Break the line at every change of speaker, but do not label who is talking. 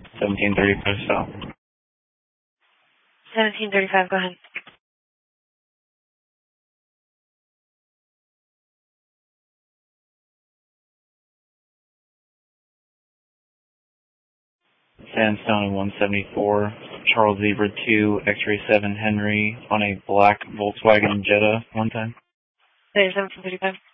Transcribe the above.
1735 south.
1735, go ahead.
Sandstone 174, Charles Zebra 2, X-ray 7 Henry on a black Volkswagen Jetta one time.
Say 1735.